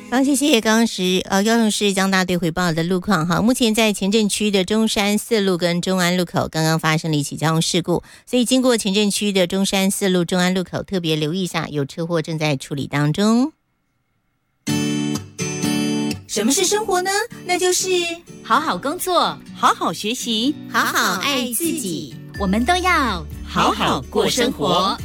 好，谢谢高雄市交大队回报的路况哈。目前在前镇区的中山四路跟中安路口刚刚发生了一起交通事故，所以经过前镇区的中山四路、中安路口，特别留意一下，有车祸正在处理当中。什么是生活呢？那就是好好工作，好好学习， 好好爱自己， 我们都要好好过生活。